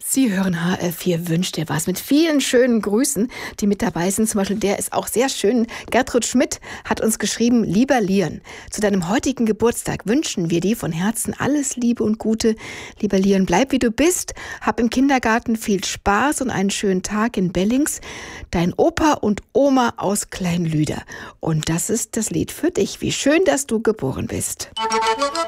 Sie hören HR4 Wünsch dir was mit vielen schönen Grüßen, die mit dabei sind. Zum Beispiel der ist auch sehr schön. Gertrud Schmidt hat uns geschrieben: Lieber Lian, zu deinem heutigen Geburtstag wünschen wir dir von Herzen alles Liebe und Gute. Lieber Lian, bleib wie du bist, hab im Kindergarten viel Spaß und einen schönen Tag in Bellings. Dein Opa und Oma aus Kleinlüder. Und das ist das Lied für dich. Wie schön, dass du geboren bist.